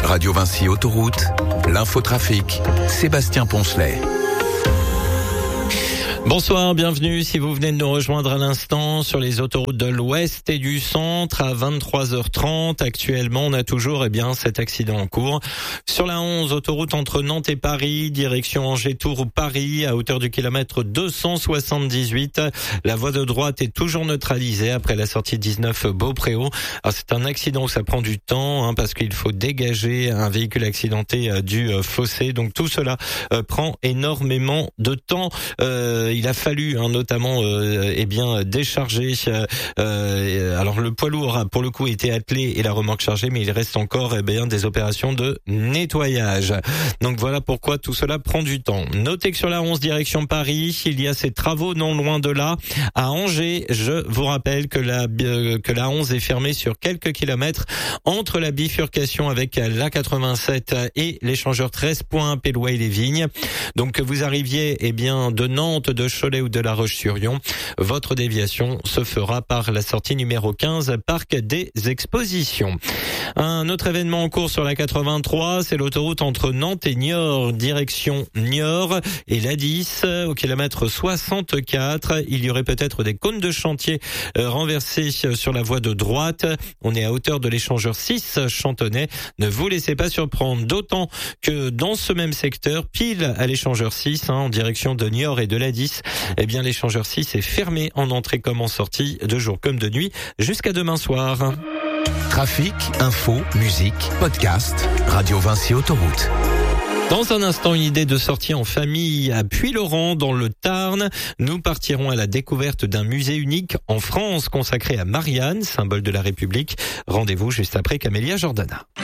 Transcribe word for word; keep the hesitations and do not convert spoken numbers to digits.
Radio Vinci Autoroute, l'infotrafic, Sébastien Poncelet. Bonsoir, bienvenue si vous venez de nous rejoindre à l'instant sur les autoroutes de l'Ouest et du Centre à vingt-trois heures trente. Actuellement, on a toujours eh bien cet accident en cours. Sur la onze, autoroute entre Nantes et Paris, direction Angers-Tours ou Paris, à hauteur du kilomètre deux cent soixante-dix-huit. La voie de droite est toujours neutralisée après la sortie dix-neuf Beaupréau. Alors c'est un accident où ça prend du temps hein, parce qu'il faut dégager un véhicule accidenté euh, du euh, fossé. Donc tout cela euh, prend énormément de temps. Euh, Il a fallu hein, notamment euh, eh bien décharger. Euh, alors le poids lourd a pour le coup été attelé et la remorque chargée, mais il reste encore eh bien des opérations de nettoyage. Donc voilà pourquoi tout cela prend du temps. Notez que sur la onze direction Paris, il y a ces travaux non loin de là. À Angers, je vous rappelle que la euh, que la onze est fermée sur quelques kilomètres entre la bifurcation avec l'A quatre-vingt-sept et l'échangeur treize point Pélouaille-les-Vignes. Donc que vous arriviez eh bien de Nantes, de Cholet ou de La Roche-sur-Yon, votre déviation se fera par la sortie numéro quinze, Parc des Expositions. Un autre événement en cours sur la quatre-vingt-trois, c'est l'autoroute entre Nantes et Niort, direction Niort et l'A dix, au kilomètre soixante-quatre. Il y aurait peut-être des cônes de chantier renversés sur la voie de droite. On est à hauteur de l'échangeur six Chantonnay. Ne vous laissez pas surprendre, d'autant que dans ce même secteur, pile à l'échangeur six, hein, en direction de Niort et de l'A dix, eh bien l'échangeur six est fermé en entrée comme en sortie, de jour comme de nuit, jusqu'à demain soir. Trafic, info, musique, podcast, Radio Vinci Autoroute. Dans un instant, une idée de sortie en famille à Puylaurens, dans le Tarn. Nous partirons à la découverte d'un musée unique en France consacré à Marianne, symbole de la République. Rendez-vous juste après Camélia Jordana.